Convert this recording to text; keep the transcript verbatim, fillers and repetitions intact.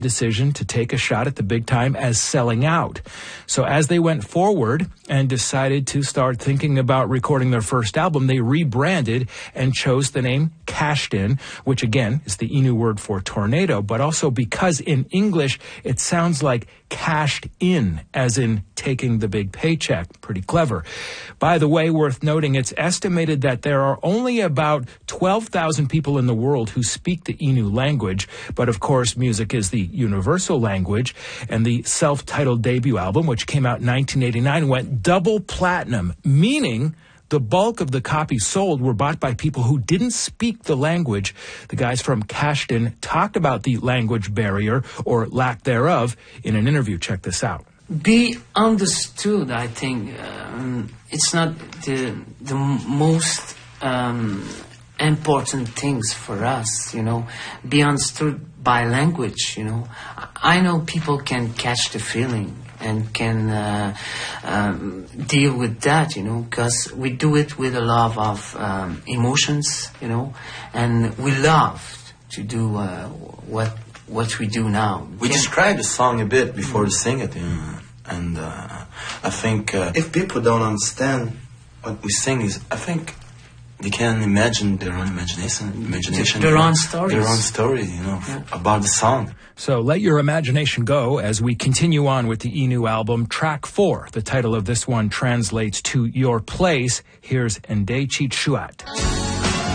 decision to take a shot at the big time as selling out. So as they went forward and decided to start thinking about recording their first album, they rebranded and chose the name Cashed In, which again is the Innu word for tornado, but also because in English it sounds like cashed in, as in taking the big paycheck. Pretty clever. By the way, worth noting, it's estimated that there are only about twelve thousand people in the world who speak the Innu language, but of course music is the universal language, and the self-titled debut album, which came out in nineteen eighty-nine, went double platinum, meaning the bulk of the copies sold were bought by people who didn't speak the language. The guys from Cashed In talked about the language barrier, or lack thereof, in an interview. Check this out. Be understood, I think. Um, it's not the, the most um, important things for us, you know. Be understood by language, you know. I know people can catch the feeling and can uh, um, deal with that, you know, because we do it with a lot of um, emotions, you know, and we love to do uh, what what we do now. We can described the song a bit before we sing it, you know, and uh, I think uh, if people don't understand what we sing, is I think they can imagine their own imagination, imagination, their own stories, their own story, you know, yeah. about the song. So let your imagination go as we continue on with the Innu album. Track four, the title of this one translates to Your Place. Here's Nde Chi Chuat.